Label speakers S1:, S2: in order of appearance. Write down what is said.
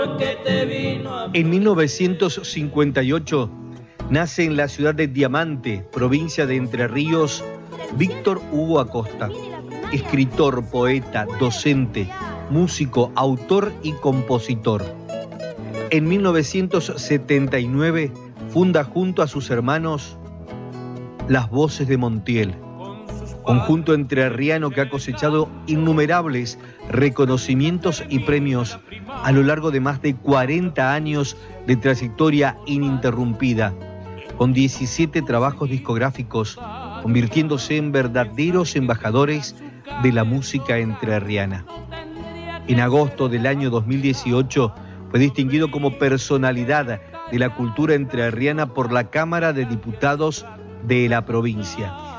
S1: En 1958 nace en la ciudad de Diamante, provincia de Entre Ríos, Víctor Hugo Acosta, escritor, poeta, docente, músico, autor y compositor. En 1979 funda junto a sus hermanos Las Voces de Montiel, conjunto entrerriano que ha cosechado innumerables reconocimientos y premios a lo largo de más de 40 años de trayectoria ininterrumpida, con 17 trabajos discográficos, convirtiéndose en verdaderos embajadores de la música entrerriana. En agosto del año 2018 fue distinguido como personalidad de la cultura entrerriana por la Cámara de Diputados de la provincia.